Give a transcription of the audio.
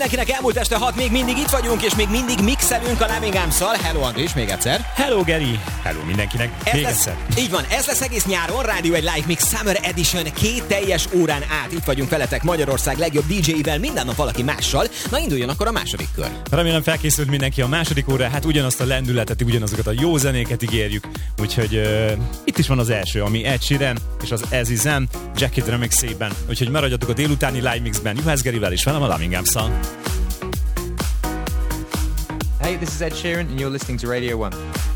mindenkinek, elmúlt este 6, még mindig itt vagyunk, és még mindig mixelünk a Lamingámszal. Hello Andris, még egyszer. Hello Geri. Hello mindenkinek. Még egyszer. Így van, ez lesz egész nyáron, Rádió egy Live Mix Summer Edition, 2 teljes órán át. Itt vagyunk veletek Magyarország legjobb DJ-vel, minden nap valaki mással. Na induljon akkor a második kör. Remélem felkészült mindenki a második óra, hát ugyanazt a lendületet, ugyanazokat a jó zenéket ígérjük. Úgyhogy itt is van az első, ami Ed Sheeran és az Ezizem Jacket remixében. Úgyhogy maradjatok a délutáni Live Mixben Juhász Gerivel és velem a Lamingámszal. Hey, this is Ed Sheeran and you're listening to Radio 1.